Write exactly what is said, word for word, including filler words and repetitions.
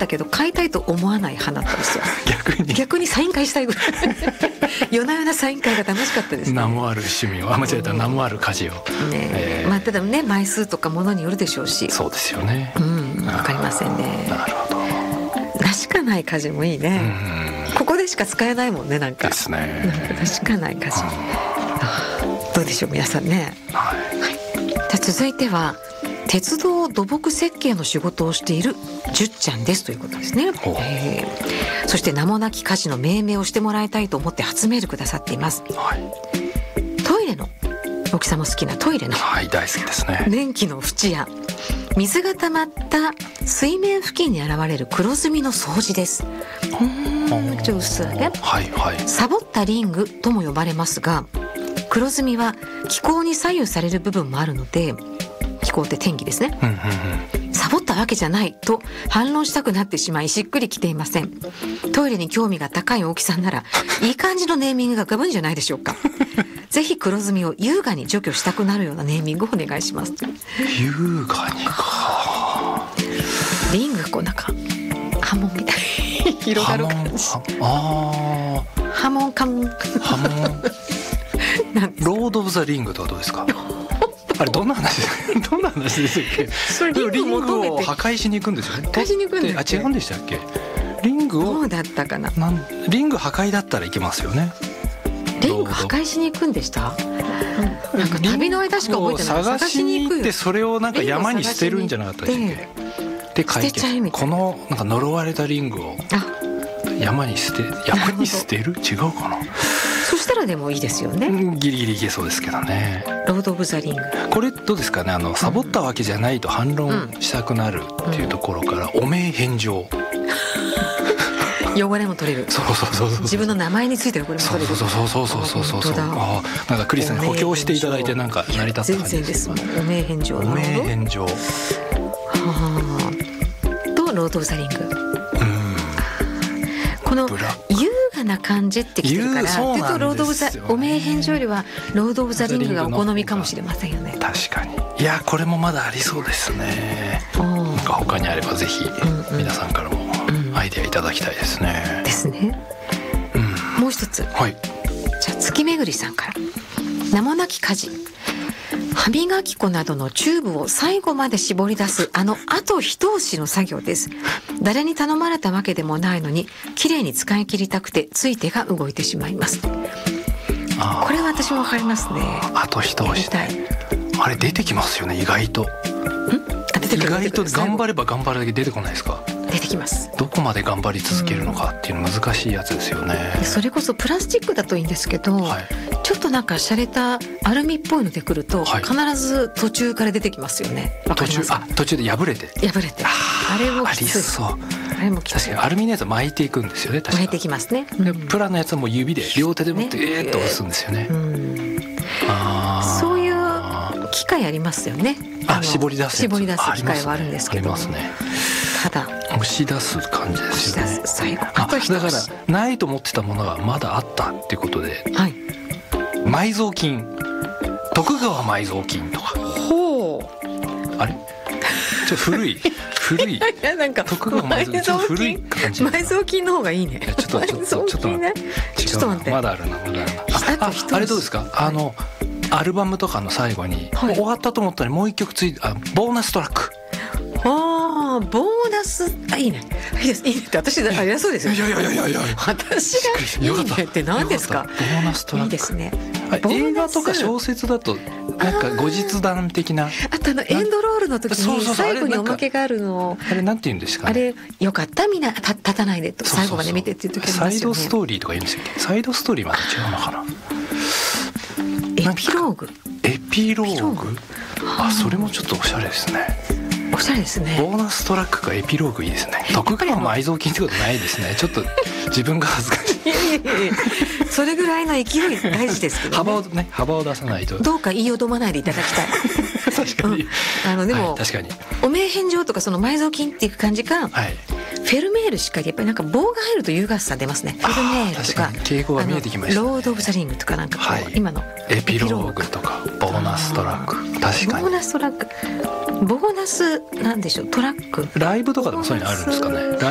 ったけど買いたいと思わない派だったんですよ。 逆に逆にサイン会したいぐらい夜な夜なサイン会が楽しかったですね。 名もある趣味を、あ間違えた、名もある家事を、ねえーまあ、ただね枚数とかものによるでしょうし。 そうですよね、 うん、分かりませんね。 なるほど。 らしかない家事もいいね、うん、ここでしか使えないもんね。なんかですね、 なんからしかない家事、うん、どうでしょう皆さんね、 はいはい、じゃあ続いては鉄道土木設計の仕事をしているじゅっちゃんですということですね。えー、そして名もなき家事の命名をしてもらいたいと思って初メールくださっています、はい、トイレの大木さんも好きなトイレの、 はい、大好きですね。 便器の縁や水が溜まった水面付近に現れる黒ずみの掃除です。うーん、ちょっと薄いね、 はいはい、 サボったリングとも呼ばれますが、黒ずみは気候に左右される部分もあるので、気候って天気ですね、うんうんうん、サボったわけじゃないと反論したくなってしまいしっくりきていません。トイレに興味が高い大木さんならいい感じのネーミングが浮かぶんじゃないでしょうか。ぜひ黒ずみを優雅に除去したくなるようなネーミングをお願いします。 優雅にか、 リングこうなんか波紋みたいに広がる感じ。あー、波紋カモン波紋ロード・オブ・ザ・リングとはどうですか。あれどんな話どんな話ですっけ。それリング求めてリングを破壊しに行くんですよね。破壊しに行くんですよ。あ、違うんでしたっけ。リングをどうだったかな。 なんリング破壊だったらいけますよね。 リング破壊しに行くんでした。なんか旅の間しか覚えてない。 探しに行ってそれをなんか山に捨てるんじゃなかったでしたっけ。で書いてこのなんか呪われたリングを山に捨て山に捨てる違うかな。 そしたらでもいいですよね。 ギリギリいけそうですけどね。 ロード・オブ・ザ・リング、 これどうですかね。あのサボったわけじゃないと反論したくなるっていうところから、汚名返上、 汚れも取れる。 そうそうそうそう、 自分の名前についてる汚れも取れる。 そうそうそうそうそうそうそうそう。あ、なんかクリスさんに補強していただいてなんか成り立った感じです。 全然です。汚名返上。 汚名返上。はあ。とロード・オブ・ザ・リング。うん。この優雅な感じってきてるから、そうなんですよね。ロード・オブ・ザ・汚名返上よりはロード・オブ・ザ・リングがお好みかもしれませんよね。 確かに。いやこれもまだありそうですね。なんか他にあればぜひ皆さんからもアイデアいただきたいですね。 ですね。うん、もう一つ。はい。じゃあ月めぐりさんから。名もなき家事。歯磨き粉などのチューブを最後まで絞り出すあのあと一押しの作業です。誰に頼まれたわけでもないのにきれいに使い切りたくてつい手が動いてしまいます。あ、これは私もわかりますね。 あと一押し、ね、あれ出てきますよね意外と。んあ出てくる。意外と頑張れば頑張るだけ出てこないですか。 出てきます。 どこまで頑張り続けるのかっていうの難しいやつですよね。 それこそプラスチックだといいんですけど、はい、ちょっとなんか洒落たアルミっぽいのでくると、はい、必ず途中から出てきますよね。わかりますか。途中、あ、途中で破れて破れて あ, あれもきつい。ありそう。あれもきつい。 確かにアルミのやつは巻いていくんですよね。確か巻いていきますね、 うん、でプラのやつはもう指で両手で持ってえーっと押すんですよね、うん、あそういう機械ありますよね。 ああ絞り出す絞り出す機械はあるんですけど、 ありますね。 ただ押し出す感じですよね。 押し出す最後。 あ、だからないと思ってたものがまだあったっていうことで、はい、埋蔵金、徳川埋蔵金とか。ほう。あれ？ちょっと古い古い。いやなんか徳川埋蔵金古い感じ。 埋蔵金の方がいいね。 いやちょっとちょっとちょっと待って。ちょっと待って。まだあるなまだあるな。あ、あれどうですか？あのアルバムとかの最後に、はい、終わったと思ったらもう一曲ついて、あ、ボーナストラック。 ああ、ボーナス、あ、いいね。いいです、いいねって私ありそうですよ。 いやいやいやいやいや。 私がいいねって何ですか。 ボーナストラック。 いいですね。 映画とか小説だとなんか後日談的な。 あとあのエンドロールの時に最後におまけがあるの。 あれなんて言うんですかね。 あれよかったみんな立たないでと最後まで見てっていう時ありますよね。 サイドストーリーとか言うんですよ。サイドストーリーまで違うのかな。 エピローグ。 エピローグ。あ、それもちょっとおしゃれですね。 おしゃれですね。 ボーナストラックかエピローグいいですね。徳川埋蔵金ってことないですね。ちょっと自分が恥ずかしい。いやいやいやそれぐらいの勢い大事ですけどね。 幅をね幅を出さないと。 どうか言いよどまないでいただきたい。 確かに。うん、 あのでも、 はい、確かに。 お名返上とかその埋蔵金っていう感じか。はい。フェルメールしかりやっぱりなんか棒が入ると優雅さ出ますね。フェルメールとか傾向が見えてきましたね。 ロード・オブ・ザ・リングとかなんかこう、はい、今のエピローグとかボーナストラック。確かに。 ボーナストラック。ボーナスなんでしょうトラック。 ライブとかでもそういうのあるんですかね。